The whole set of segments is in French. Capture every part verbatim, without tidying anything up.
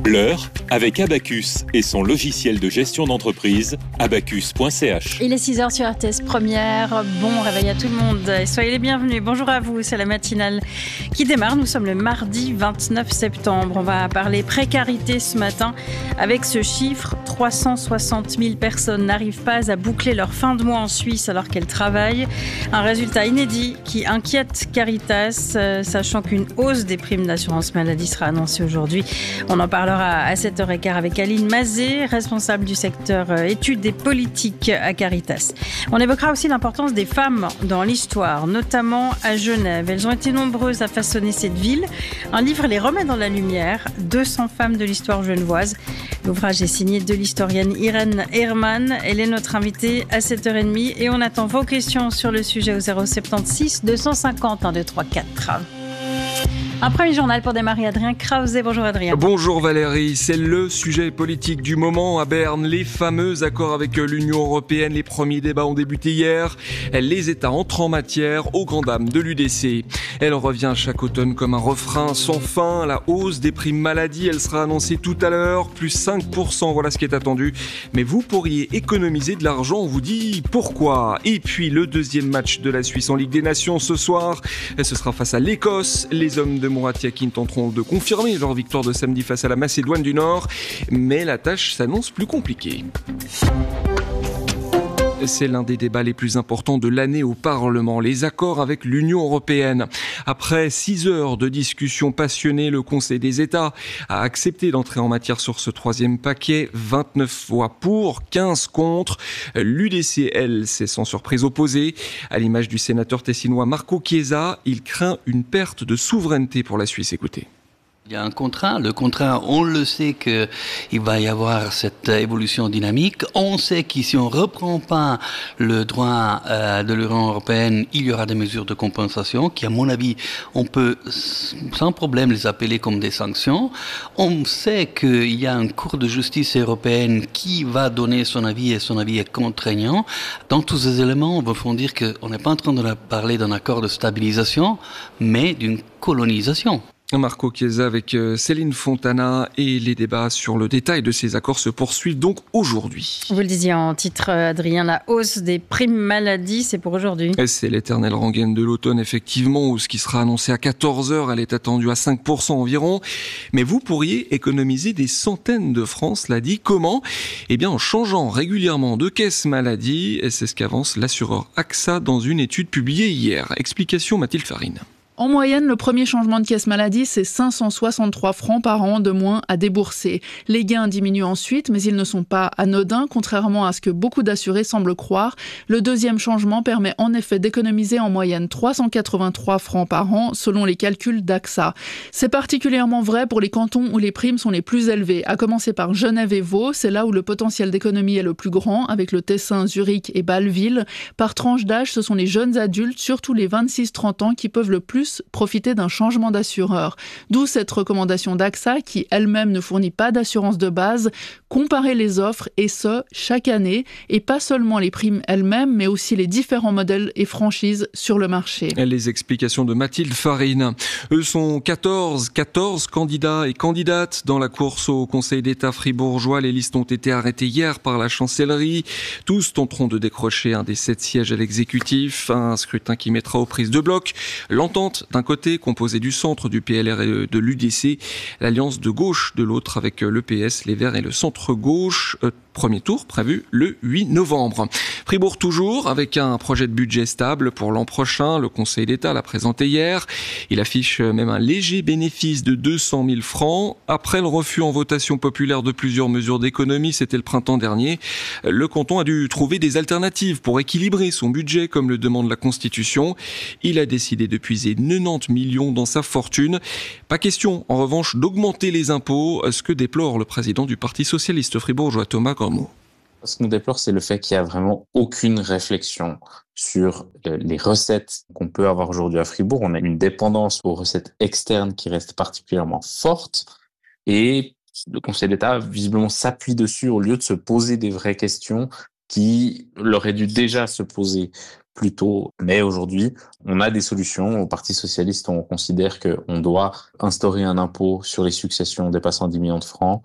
L'heure avec Abacus et son logiciel de gestion d'entreprise, abacus point c h. Il est six heures sur R T S Première. Bon réveil à tout le monde et soyez les bienvenus. Bonjour à vous, c'est la matinale qui démarre. Nous sommes le mardi vingt-neuf septembre. On va parler précarité ce matin avec ce chiffre. trois cent soixante mille personnes n'arrivent pas à boucler leur fin de mois en Suisse alors qu'elles travaillent. Un résultat inédit qui inquiète Caritas, euh, sachant qu'une hausse des primes d'assurance maladie sera annoncée aujourd'hui. On en parlera à sept heures quinze avec Aline Mazet, responsable du secteur euh, études et politiques à Caritas. On évoquera aussi l'importance des femmes dans l'histoire, notamment à Genève. Elles ont été nombreuses à façonner cette ville. Un livre les remet dans la lumière. deux cents femmes de l'histoire genevoise. L'ouvrage est signé de l'historienne Irène Herman. Elle est notre invitée à sept heures trente et on attend vos questions sur le sujet au zéro sept six deux cent cinquante un deux trois quatre. Un premier journal pour démarrer, Adrien Krause. Bonjour Adrien. Bonjour Valérie, c'est le sujet politique du moment à Berne. Les fameux accords avec l'Union européenne, les premiers débats ont débuté hier. Les États entrent en matière aux grandes dames de l'U D C. Elle revient chaque automne comme un refrain sans fin. La hausse des primes maladie, elle sera annoncée tout à l'heure, plus cinq pour cent, voilà ce qui est attendu. Mais vous pourriez économiser de l'argent, on vous dit pourquoi. Et puis le deuxième match de la Suisse en Ligue des Nations ce soir, ce sera face à l'Écosse. Les hommes de Murat Yakin tenteront de confirmer leur victoire de samedi face à la Macédoine du Nord, mais la tâche s'annonce plus compliquée. C'est l'un des débats les plus importants de l'année au Parlement, les accords avec l'Union européenne. Après six heures de discussions passionnées, le Conseil des États a accepté d'entrer en matière sur ce troisième paquet. vingt-neuf voix pour, quinze contre. L'U D C, elle, s'est sans surprise opposée. À l'image du sénateur tessinois Marco Chiesa, il craint une perte de souveraineté pour la Suisse. Écoutez. Il y a un contrat. Le contrat, on le sait qu'il va y avoir cette évolution dynamique. On sait que si on ne reprend pas le droit euh, de l'Union européenne, il y aura des mesures de compensation qui, à mon avis, on peut sans problème les appeler comme des sanctions. On sait qu'il y a une Cour de justice européenne qui va donner son avis et son avis est contraignant. Dans tous ces éléments, on va font dire qu'on n'est pas en train de parler d'un accord de stabilisation, mais d'une colonisation. Marco Chiesa avec Céline Fontana et les débats sur le détail de ces accords se poursuivent donc aujourd'hui. Vous le disiez en titre, Adrien, la hausse des primes maladie, c'est pour aujourd'hui. Et c'est l'éternelle rengaine de l'automne, effectivement, où ce qui sera annoncé à quatorze heures, elle est attendue à cinq pour cent environ. Mais vous pourriez économiser des centaines de francs, cela dit. Comment ? Eh bien, en changeant régulièrement de caisse maladie, et c'est ce qu'avance l'assureur A X A dans une étude publiée hier. Explication Mathilde Farine. En moyenne, le premier changement de caisse maladie, c'est cinq cent soixante-trois francs par an de moins à débourser. Les gains diminuent ensuite, mais ils ne sont pas anodins, contrairement à ce que beaucoup d'assurés semblent croire. Le deuxième changement permet en effet d'économiser en moyenne trois cent quatre-vingt-trois francs par an, selon les calculs d'A X A. C'est particulièrement vrai pour les cantons où les primes sont les plus élevées, à commencer par Genève et Vaud, c'est là où le potentiel d'économie est le plus grand, avec le Tessin, Zurich et Bâle-Ville. Par tranche d'âge, ce sont les jeunes adultes, surtout les vingt-six trente ans, qui peuvent le plus profiter d'un changement d'assureur. D'où cette recommandation d'A X A qui elle-même ne fournit pas d'assurance de base. Comparer les offres et ce, chaque année, et pas seulement les primes elles-mêmes, mais aussi les différents modèles et franchises sur le marché. Les explications de Mathilde Farine. Eux sont quatorze, quatorze candidats et candidates dans la course au Conseil d'État fribourgeois. Les listes ont été arrêtées hier par la chancellerie. Tous tenteront de décrocher un des sept sièges à l'exécutif. Un scrutin qui mettra aux prises de bloc l'entente d'un côté, composé du centre, du P L R et de l'U D C, l'alliance de gauche de l'autre avec le P S, les Verts et le centre-gauche. Euh, Premier tour prévu le huit novembre. Fribourg toujours, avec un projet de budget stable pour l'an prochain. Le Conseil d'État l'a présenté hier. Il affiche même un léger bénéfice de deux cent mille francs. Après le refus en votation populaire de plusieurs mesures d'économie, c'était le printemps dernier, le canton a dû trouver des alternatives pour équilibrer son budget, comme le demande la Constitution. Il a décidé de puiser quatre-vingt-dix millions dans sa fortune. Pas question, en revanche, d'augmenter les impôts, ce que déplore le président du Parti socialiste fribourgeois, Thomas Gormand. Ce qu'on déplore, c'est le fait qu'il n'y a vraiment aucune réflexion sur les recettes qu'on peut avoir aujourd'hui à Fribourg. On a une dépendance aux recettes externes qui reste particulièrement forte et le Conseil d'État, visiblement, s'appuie dessus au lieu de se poser des vraies questions qui aurait dû déjà se poser plus tôt. Mais aujourd'hui, on a des solutions. Au Parti socialiste, on considère qu'on doit instaurer un impôt sur les successions dépassant dix millions de francs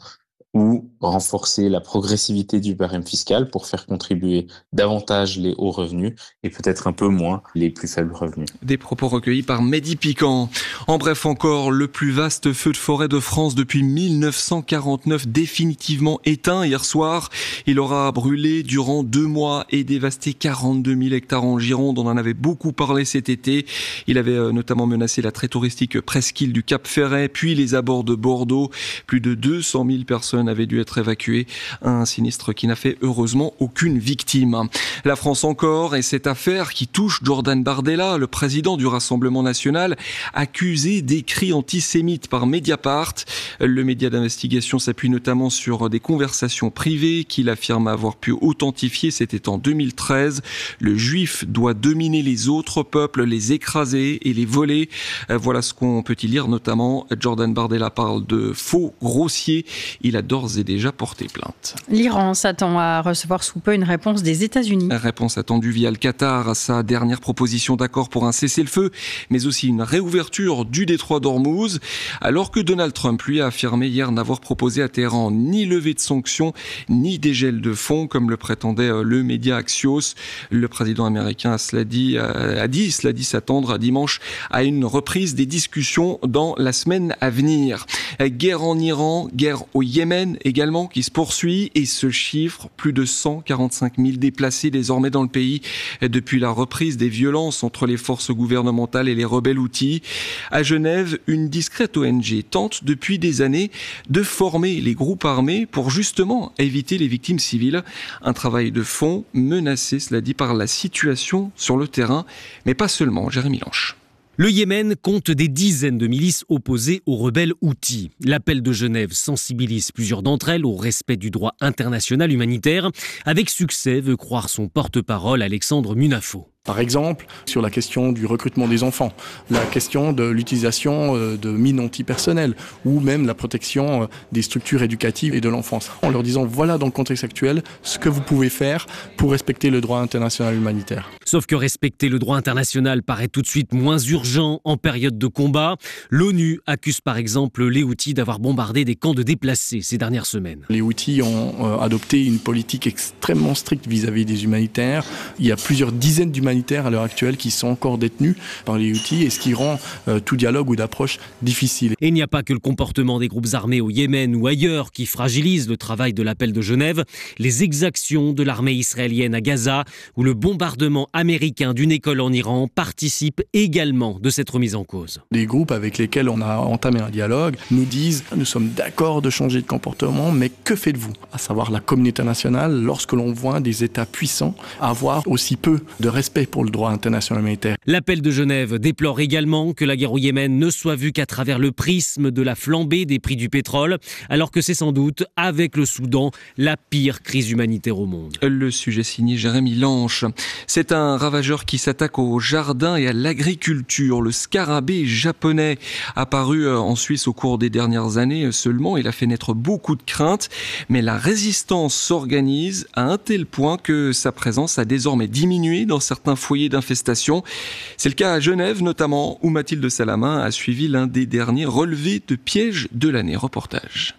ou renforcer la progressivité du barème fiscal pour faire contribuer davantage les hauts revenus et peut-être un peu moins les plus faibles revenus. Des propos recueillis par Mehdi Piquant. En bref, encore le plus vaste feu de forêt de France depuis mille neuf cent quarante-neuf, définitivement éteint hier soir. Il aura brûlé durant deux mois et dévasté quarante-deux mille hectares en Gironde. On en avait beaucoup parlé cet été. Il avait notamment menacé la très touristique presqu'île du Cap Ferret, puis les abords de Bordeaux. Plus de deux cent mille personnes avait dû être évacué. Un sinistre qui n'a fait heureusement aucune victime. La France encore, et cette affaire qui touche Jordan Bardella, le président du Rassemblement national, accusé d'écrits antisémites par Mediapart. Le média d'investigation s'appuie notamment sur des conversations privées qu'il affirme avoir pu authentifier. C'était en deux mille treize. Le juif doit dominer les autres peuples, les écraser et les voler. Voilà ce qu'on peut y lire notamment. Jordan Bardella parle de faux grossiers. Il a d'ores et déjà porté plainte. L'Iran s'attend à recevoir sous peu une réponse des États-Unis. Réponse attendue via le Qatar à sa dernière proposition d'accord pour un cessez-le-feu, mais aussi une réouverture du détroit d'Ormuz, alors que Donald Trump, lui, a affirmé hier n'avoir proposé à Téhéran ni levée de sanctions, ni dégel de fonds, comme le prétendait le média Axios. Le président américain a, cela dit, a dit, cela dit s'attendre à dimanche à une reprise des discussions dans la semaine à venir. Guerre en Iran, guerre au Yémen également qui se poursuit et ce chiffre, plus de cent quarante-cinq mille déplacés désormais dans le pays depuis la reprise des violences entre les forces gouvernementales et les rebelles houthis. À Genève, une discrète O N G tente depuis des années de former les groupes armés pour justement éviter les victimes civiles. Un travail de fond menacé, cela dit, par la situation sur le terrain, mais pas seulement. Jérémy Lanche. Le Yémen compte des dizaines de milices opposées aux rebelles houthis. L'appel de Genève sensibilise plusieurs d'entre elles au respect du droit international humanitaire. Avec succès, veut croire son porte-parole Alexandre Munafo. Par exemple, sur la question du recrutement des enfants, la question de l'utilisation de mines antipersonnelles ou même la protection des structures éducatives et de l'enfance. En leur disant, voilà dans le contexte actuel ce que vous pouvez faire pour respecter le droit international humanitaire. Sauf que respecter le droit international paraît tout de suite moins urgent en période de combat. L'ONU accuse par exemple les Houthis d'avoir bombardé des camps de déplacés ces dernières semaines. Les Houthis ont adopté une politique extrêmement stricte vis-à-vis des humanitaires. Il y a plusieurs dizaines d'humanitaires à l'heure actuelle qui sont encore détenus par les Houthis et ce qui rend euh, tout dialogue ou d'approche difficile. Et il n'y a pas que le comportement des groupes armés au Yémen ou ailleurs qui fragilise le travail de l'appel de Genève. Les exactions de l'armée israélienne à Gaza ou le bombardement américain d'une école en Iran participent également de cette remise en cause. Les groupes avec lesquels on a entamé un dialogue nous disent « nous sommes d'accord de changer de comportement, mais que faites-vous » À savoir la communauté internationale, lorsque l'on voit des États puissants avoir aussi peu de respect pour le droit international humanitaire. L'appel de Genève déplore également que la guerre au Yémen ne soit vue qu'à travers le prisme de la flambée des prix du pétrole, alors que c'est sans doute, avec le Soudan, la pire crise humanitaire au monde. Le sujet signé Jérémy Lanche. C'est un ravageur qui s'attaque au jardin et à l'agriculture. Le scarabée japonais, apparu en Suisse au cours des dernières années seulement, il a fait naître beaucoup de craintes, mais la résistance s'organise à un tel point que sa présence a désormais diminué dans certains foyers d'infestation. C'est le cas à Genève notamment, où Mathilde Salamin a suivi l'un des derniers relevés de pièges de l'année. Reportage.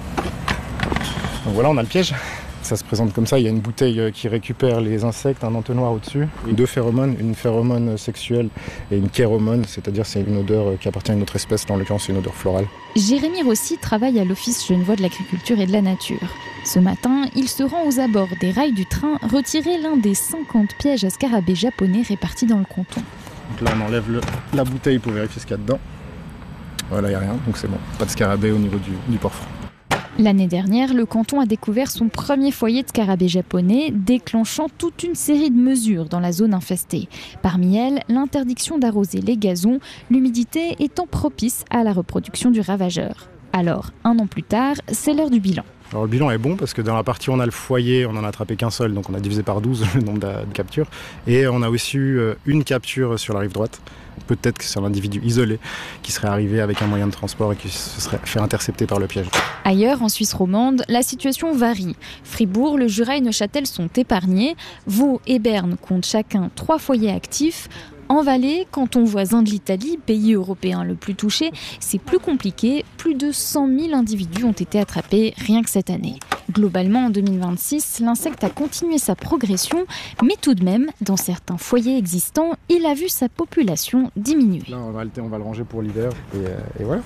Donc voilà, on a le piège. Ça se présente comme ça, il y a une bouteille qui récupère les insectes, un entonnoir au-dessus, et deux phéromones, une phéromone sexuelle et une chéromone, c'est-à-dire c'est une odeur qui appartient à une autre espèce, là en l'occurrence c'est une odeur florale. Jérémy Rossi travaille à l'Office genevois de l'agriculture et de la nature. Ce matin, il se rend aux abords des rails du train retirer l'un des cinquante pièges à scarabées japonais répartis dans le canton. Donc là on enlève le, la bouteille pour vérifier ce qu'il y a dedans. Voilà, il n'y a rien, donc c'est bon, pas de scarabée au niveau du, du port-franc. L'année dernière, le canton a découvert son premier foyer de scarabées japonais, déclenchant toute une série de mesures dans la zone infestée. Parmi elles, l'interdiction d'arroser les gazons, l'humidité étant propice à la reproduction du ravageur. Alors, un an plus tard, c'est l'heure du bilan. Alors le bilan est bon parce que dans la partie où on a le foyer, on n'en a attrapé qu'un seul, donc on a divisé par douze le nombre de captures. Et on a aussi eu une capture sur la rive droite. Peut-être que c'est un individu isolé qui serait arrivé avec un moyen de transport et qui se serait fait intercepter par le piège. Ailleurs, en Suisse romande, la situation varie. Fribourg, le Jura et Neuchâtel sont épargnés. Vaud et Berne comptent chacun trois foyers actifs. En Valais, canton voisin de l'Italie, pays européen le plus touché, c'est plus compliqué. Plus de cent mille individus ont été attrapés rien que cette année. Globalement, en deux mille vingt-six, l'insecte a continué sa progression, mais tout de même, dans certains foyers existants, il a vu sa population diminuer. Là, on va le, on va le ranger pour l'hiver et, euh, et voilà.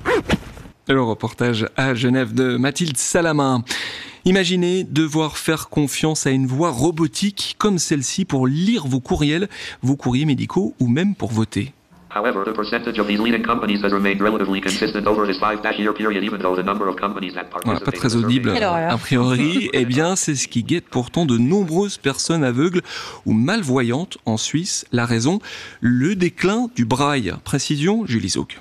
Le reportage à Genève de Mathilde Salamin. Imaginez devoir faire confiance à une voix robotique comme celle-ci pour lire vos courriels, vos courriers médicaux ou même pour voter. However, the percentage of these leading companies has remained relatively consistent over this five-year period, even though the number of companies that participate. Voilà, pas très audible a priori. Eh bien, c'est ce qui guette pourtant de nombreuses personnes aveugles ou malvoyantes en Suisse. La raison, le déclin du braille. Précision, Julie Zauck.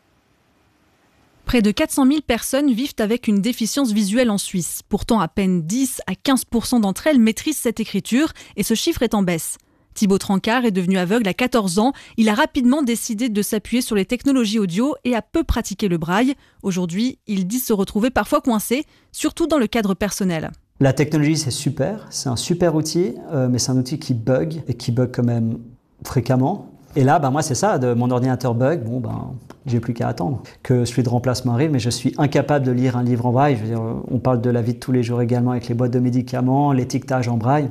Près de quatre cent mille personnes vivent avec une déficience visuelle en Suisse. Pourtant, à peine dix à quinze pour cent d'entre elles maîtrisent cette écriture et ce chiffre est en baisse. Thibaut Trancard est devenu aveugle à quatorze ans. Il a rapidement décidé de s'appuyer sur les technologies audio et a peu pratiqué le braille. Aujourd'hui, il dit se retrouver parfois coincé, surtout dans le cadre personnel. La technologie, c'est super, c'est un super outil, euh, mais c'est un outil qui bug et qui bug quand même fréquemment. Et là, bah, moi, c'est ça, de, mon ordinateur bug, bon, ben, j'ai plus qu'à attendre que celui de remplacement arrive, mais je suis incapable de lire un livre en braille. Je veux dire, on parle de la vie de tous les jours également avec les boîtes de médicaments, l'étiquetage en braille.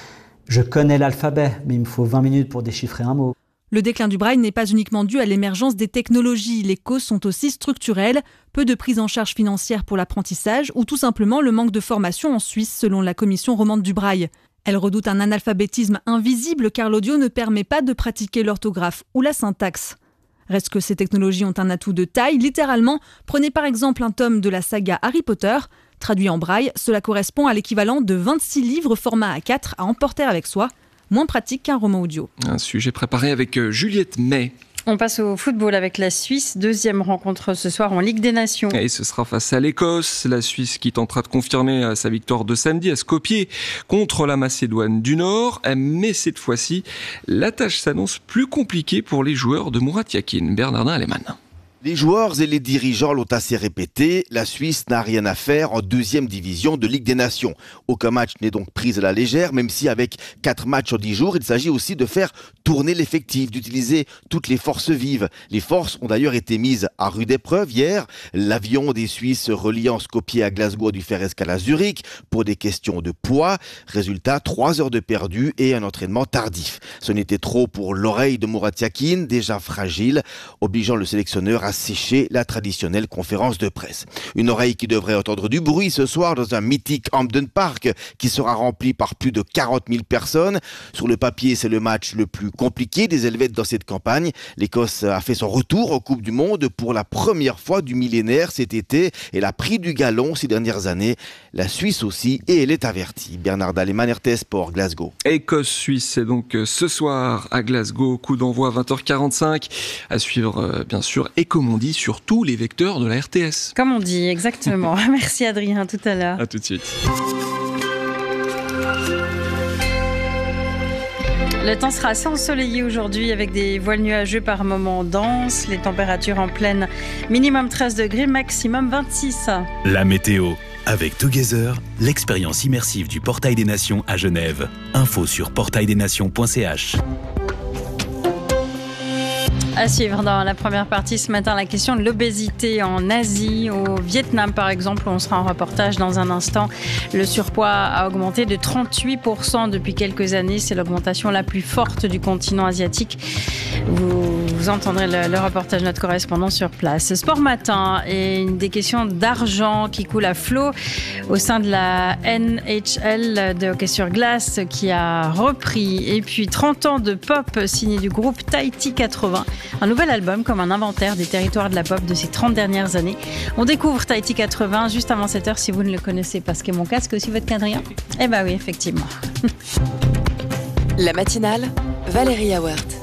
Je connais l'alphabet, mais il me faut vingt minutes pour déchiffrer un mot. Le déclin du braille n'est pas uniquement dû à l'émergence des technologies. Les causes sont aussi structurelles, peu de prise en charge financière pour l'apprentissage ou tout simplement le manque de formation en Suisse, selon la commission romande du braille. Elle redoute un analphabétisme invisible car l'audio ne permet pas de pratiquer l'orthographe ou la syntaxe. Reste que ces technologies ont un atout de taille, littéralement. Prenez par exemple un tome de la saga Harry Potter. Traduit en braille, cela correspond à l'équivalent de vingt-six livres format A quatre à emporter avec soi. Moins pratique qu'un roman audio. Un sujet préparé avec Juliette May. On passe au football avec la Suisse. Deuxième rencontre ce soir en Ligue des Nations. Et ce sera face à l'Écosse. La Suisse qui tentera de confirmer sa victoire de samedi à Skopje contre la Macédoine du Nord. Mais cette fois-ci, la tâche s'annonce plus compliquée pour les joueurs de Murat Yakin. Bernardin Aleman. Les joueurs et les dirigeants l'ont assez répété, la Suisse n'a rien à faire en deuxième division de Ligue des Nations. Aucun match n'est donc pris à la légère, même si avec quatre matchs en dix jours, il s'agit aussi de faire tourner l'effectif, d'utiliser toutes les forces vives. Les forces ont d'ailleurs été mises à rude épreuve hier. L'avion des Suisses reliant Skopje à Glasgow a dû faire escale à Zurich pour des questions de poids. Résultat, trois heures de perdu et un entraînement tardif. Ce n'était trop pour l'oreille de Murat Yakin, déjà fragile, obligeant le sélectionneur à sécher la traditionnelle conférence de presse. Une oreille qui devrait entendre du bruit ce soir dans un mythique Hampden Park qui sera rempli par plus de quarante mille personnes. Sur le papier, c'est le match le plus compliqué des Helvètes dans cette campagne. L'Écosse a fait son retour en Coupe du Monde pour la première fois du millénaire cet été. Elle a pris du galon ces dernières années. La Suisse aussi, et elle est avertie. Bernard Aleman, R T S Sport, Glasgow. Écosse-Suisse, c'est donc ce soir à Glasgow. Coup d'envoi à vingt heures quarante-cinq. À suivre, bien sûr, et comme on dit, sur tous les vecteurs de la R T S. Comme on dit, exactement. Merci Adrien, tout à l'heure. À tout de suite. Le temps sera assez ensoleillé aujourd'hui avec des voiles nuageux par moments denses. Les températures en pleine, minimum treize degrés, maximum vingt-six. La météo. Avec Together, l'expérience immersive du Portail des Nations à Genève. Info sur portail des nations point c h. À suivre dans la première partie ce matin, la question de l'obésité en Asie, au Vietnam par exemple. On sera en reportage dans un instant. Le surpoids a augmenté de trente-huit pour cent depuis quelques années. C'est l'augmentation la plus forte du continent asiatique. Vous, vous entendrez le, le reportage de notre correspondant sur place. Sport matin et des questions d'argent qui coulent à flot au sein de la N H L de hockey sur glace qui a repris. Et puis trente ans de pop signé du groupe Tahiti quatre-vingts. Un nouvel album comme un inventaire des territoires de la pop de ces trente dernières années. On découvre Tahiti quatre-vingts juste avant sept heures si vous ne le connaissez pas. Ce qui est mon cas, c'est aussi votre quadrillon. Eh bien oui, effectivement. La matinale, Valérie Awert.